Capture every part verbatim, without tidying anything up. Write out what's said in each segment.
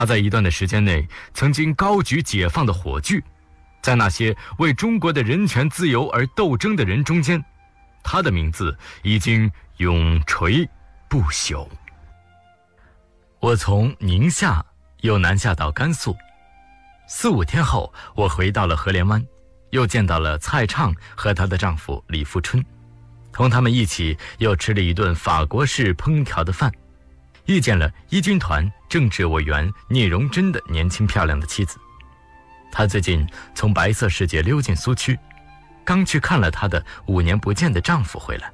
他在一段的时间内曾经高举解放的火炬，在那些为中国的人权自由而斗争的人中间，他的名字已经永垂不朽。我从宁夏又南下到甘肃，四五天后，我回到了河连湾，又见到了蔡畅和她的丈夫李富春，同他们一起又吃了一顿法国式烹调的饭，遇见了一军团政治委员聂荣臻的年轻漂亮的妻子。她最近从白色世界溜进苏区，刚去看了她的五年不见的丈夫回来。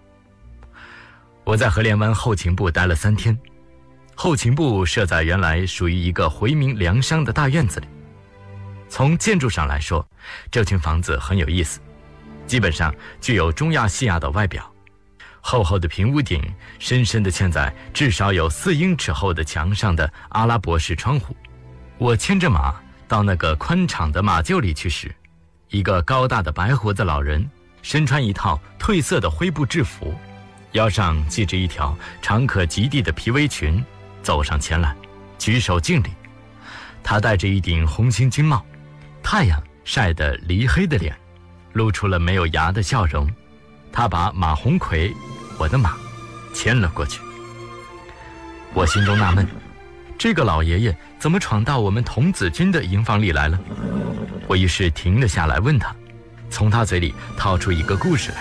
我在河连湾后勤部待了三天，后勤部设在原来属于一个回民粮商的大院子里。从建筑上来说，这群房子很有意思，基本上具有中亚西亚的外表，厚厚的平屋顶深深地嵌在至少有四英尺厚的墙上的阿拉伯式窗户。我牵着马到那个宽敞的马厩里去时，一个高大的白胡子老人身穿一套褪色的灰布制服，腰上系着一条长可及地的皮围裙，走上前来举手敬礼。他戴着一顶红星军帽，太阳晒得梨黑的脸露出了没有牙的笑容。他把马红奎，我的马，牵了过去。我心中纳闷，这个老爷爷怎么闯到我们童子军的营房里来了？我于是停了下来问他，从他嘴里套出一个故事来。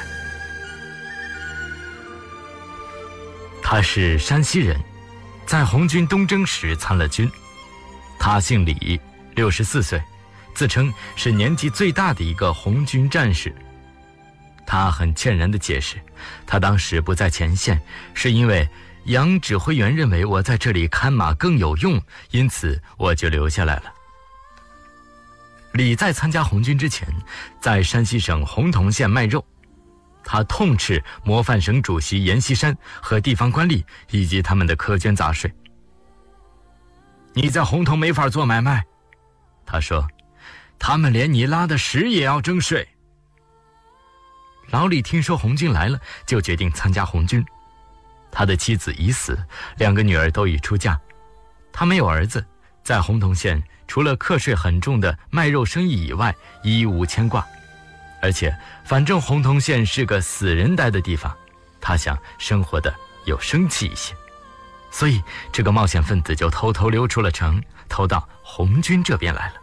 他是山西人，在红军东征时参了军。他姓李，六十四岁，自称是年纪最大的一个红军战士。他很歉然地解释，他当时不在前线，是因为杨指挥员认为我在这里看马更有用，因此我就留下来了。李在参加红军之前，在山西省洪洞县卖肉，他痛斥模范省主席阎锡山和地方官吏以及他们的苛捐杂税。你在洪洞没法做买卖，他说，他们连你拉的屎也要征税。老李听说红军来了，就决定参加红军。他的妻子已死，两个女儿都已出嫁，他没有儿子，在洪洞县除了课税很重的卖肉生意以外，一无牵挂。而且反正洪洞县是个死人待的地方，他想生活的有生气一些，所以这个冒险分子就偷偷溜出了城，投到红军这边来了。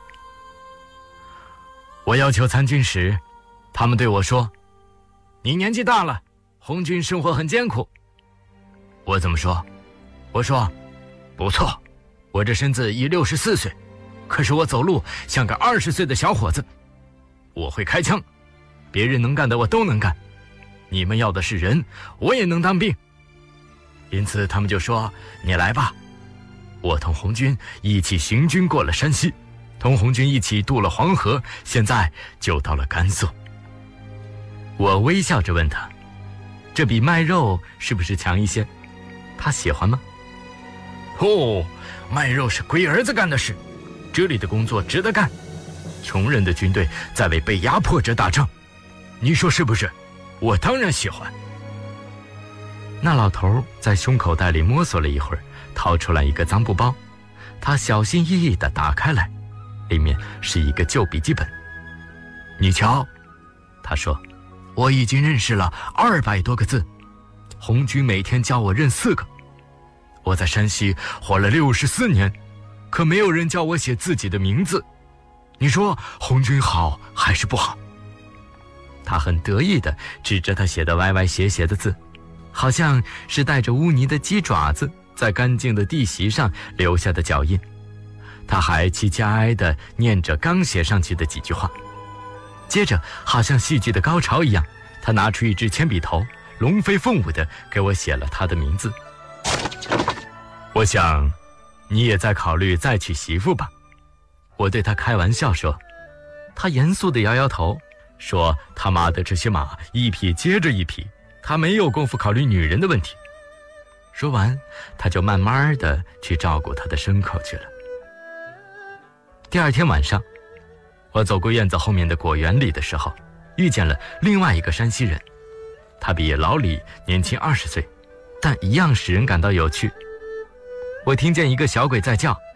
我要求参军时，他们对我说，你年纪大了，红军生活很艰苦。我怎么说？我说，不错，我这身子已六十四岁，可是我走路像个二十岁的小伙子。我会开枪，别人能干的我都能干，你们要的是人，我也能当兵。因此他们就说，你来吧。我同红军一起行军过了山西，同红军一起渡了黄河，现在就到了甘肃。我微笑着问他，这比卖肉是不是强一些？他喜欢吗？哦，卖肉是龟儿子干的事，这里的工作值得干。穷人的军队在为被压迫者打仗，你说是不是？我当然喜欢。那老头在胸口袋里摸索了一会儿，掏出来一个脏布包，他小心翼翼地打开来，里面是一个旧笔记本。你瞧，他说，我已经认识了二百多个字，红军每天教我认四个。我在山西活了六十四年，可没有人叫我写自己的名字。你说红军好还是不好？他很得意地指着他写的歪歪斜斜的字，好像是带着污泥的鸡爪子在干净的地席上留下的脚印。他还凄凄哀哀地念着刚写上去的几句话，接着好像戏剧的高潮一样，他拿出一支铅笔头，龙飞凤舞地给我写了他的名字。我想你也在考虑再娶媳妇吧，我对他开玩笑说。他严肃地摇摇头，说他妈的这些马一匹接着一匹，他没有功夫考虑女人的问题。说完，他就慢慢地去照顾他的牲口去了。第二天晚上，我走过院子后面的果园里的时候，遇见了另外一个山西人，他比老李年轻二十岁，但一样使人感到有趣。我听见一个小鬼在叫，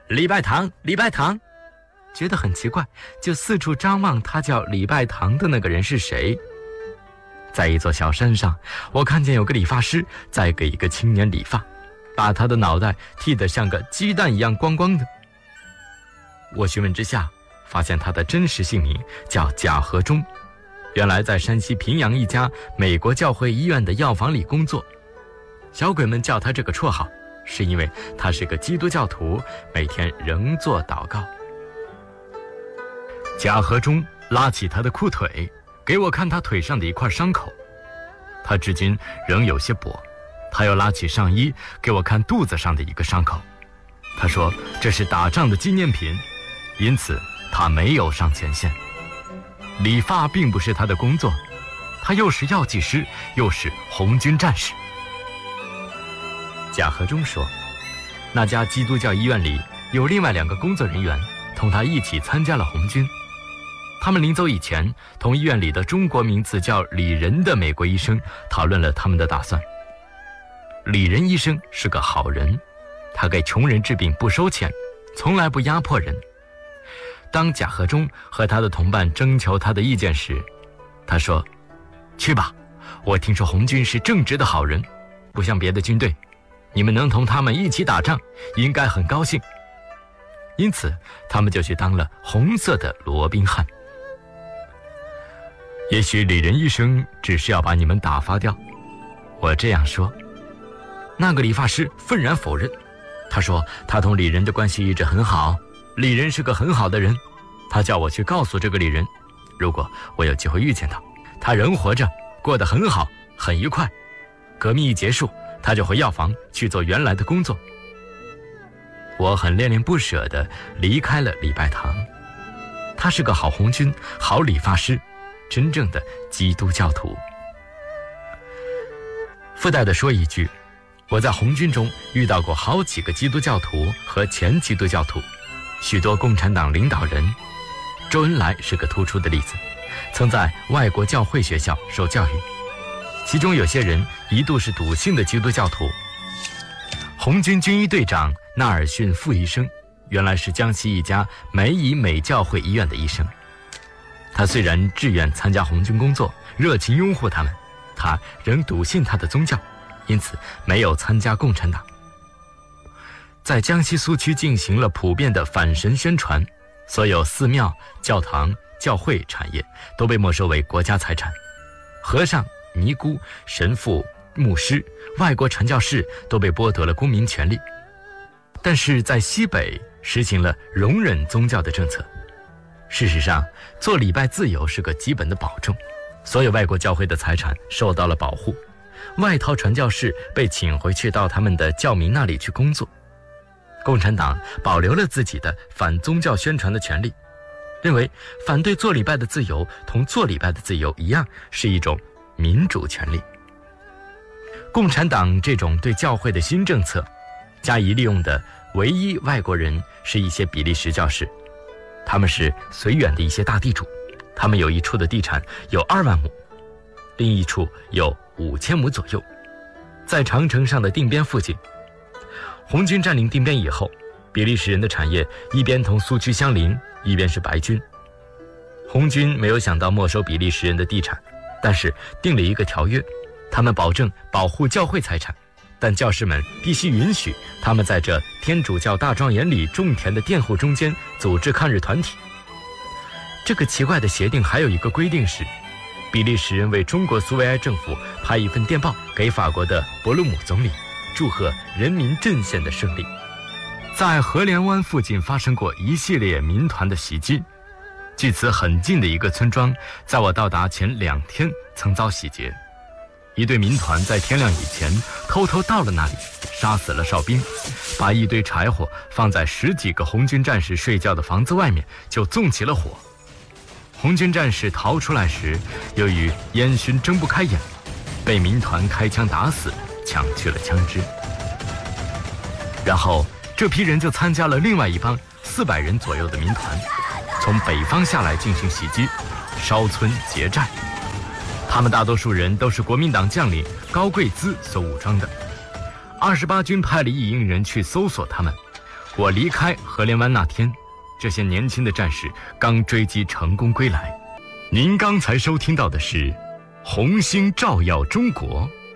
礼拜堂，礼拜堂，觉得很奇怪，就四处张望他叫礼拜堂的那个人是谁。在一座小山上，我看见有个理发师在给一个青年理发，把他的脑袋剃得像个鸡蛋一样光光的。我询问之下，发现他的真实姓名叫贾和忠，原来在山西平阳一家美国教会医院的药房里工作。小鬼们叫他这个绰号，是因为他是个基督教徒，每天仍做祷告。贾和忠拉起他的裤腿，给我看他腿上的一块伤口，他至今仍有些跛。他又拉起上衣给我看肚子上的一个伤口，他说这是打仗的纪念品，因此他没有上前线。理发并不是他的工作，他又是药剂师，又是红军战士。贾和忠说，那家基督教医院里有另外两个工作人员同他一起参加了红军。他们临走以前，同医院里的中国名字叫李仁的美国医生讨论了他们的打算。李仁医生是个好人，他给穷人治病不收钱，从来不压迫人。当贾和忠和他的同伴征求他的意见时，他说，去吧，我听说红军是正直的好人，不像别的军队，你们能同他们一起打仗，应该很高兴。因此他们就去当了红色的罗宾汉。也许李仁医生只是要把你们打发掉，我这样说。那个理发师愤然否认，他说他同李仁的关系一直很好，李仁是个很好的人，他叫我去告诉这个李仁，如果我有机会遇见他，他人活着，过得很好，很愉快，革命一结束，他就回药房去做原来的工作。我很恋恋不舍地离开了礼拜堂。他是个好红军，好理发师，真正的基督教徒。附带地说一句，我在红军中遇到过好几个基督教徒和前基督教徒，许多共产党领导人。周恩来是个突出的例子，曾在外国教会学校受教育，其中有些人一度是笃信的基督教徒。红军军医队长纳尔逊副医生原来是江西一家美以美教会医院的医生，他虽然志愿参加红军工作，热情拥护他们，他仍笃信他的宗教，因此没有参加共产党。在江西苏区进行了普遍的反神宣传，所有寺庙、教堂、教会产业都被没收为国家财产，和尚、尼姑、神父、牧师、外国传教士都被剥夺了公民权利。但是在西北实行了容忍宗教的政策。事实上，做礼拜自由是个基本的保证，所有外国教会的财产受到了保护，外逃传教士被请回去到他们的教民那里去工作。共产党保留了自己的反宗教宣传的权利，认为反对做礼拜的自由同做礼拜的自由一样是一种民主权利。共产党这种对教会的新政策加以利用的唯一外国人是一些比利时教士，他们是绥远的一些大地主，他们有一处的地产有二万亩，另一处有五千亩左右，在长城上的定边附近。红军占领定边以后，比利时人的产业一边同苏区相邻，一边是白军。红军没有想到没收比利时人的地产，但是定了一个条约，他们保证保护教会财产，但教士们必须允许他们在这天主教大庄园里种田的佃户中间组织抗日团体。这个奇怪的协定还有一个规定是，比利时人为中国苏维埃政府派一份电报给法国的博鲁姆总理，祝贺人民阵线的胜利。在荷莲湾附近发生过一系列民团的袭击，距此很近的一个村庄，在我到达前两天曾遭洗劫。一队民团在天亮以前偷偷到了那里，杀死了哨兵，把一堆柴火放在十几个红军战士睡觉的房子外面，就纵起了火。红军战士逃出来时，由于烟熏睁不开眼，被民团开枪打死，抢去了枪支。然后这批人就参加了另外一帮四百人左右的民团，从北方下来进行袭击，烧村劫寨。他们大多数人都是国民党将领高贵滋所武装的。二十八军派了一营人去搜索他们， 我离开荷莲湾那天，这些年轻的战士刚追击成功归来。您刚才收听到的是《红星照耀中国》。